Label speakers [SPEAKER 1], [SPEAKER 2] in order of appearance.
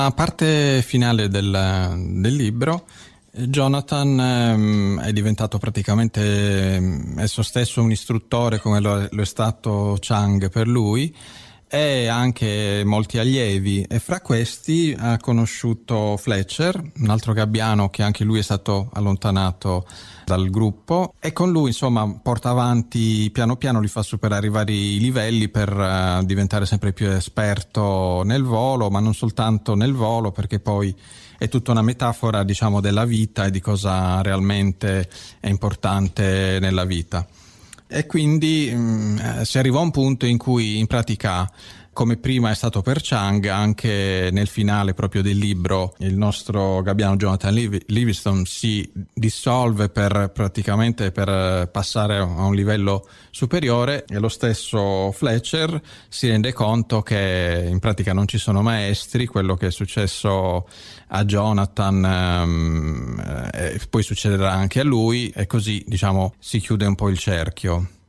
[SPEAKER 1] A parte finale del libro, Jonathan è diventato praticamente esso stesso un istruttore, come lo è stato Chang per lui, e anche molti allievi, e fra questi ha conosciuto Fletcher, un altro gabbiano che anche lui è stato allontanato dal gruppo, e con lui insomma porta avanti piano piano, li fa superare i vari livelli per diventare sempre più esperto nel volo, ma non soltanto nel volo, perché poi è tutta una metafora, diciamo, della vita e di cosa realmente è importante nella vita. E quindi si arriva a un punto in cui in pratica, come prima è stato per Chang, anche nel finale proprio del libro il nostro gabbiano Jonathan Livingston si dissolve per passare a un livello superiore, e lo stesso Fletcher si rende conto che in pratica non ci sono maestri. Quello che è successo a Jonathan poi succederà anche a lui, e così, diciamo, si chiude un po' il cerchio.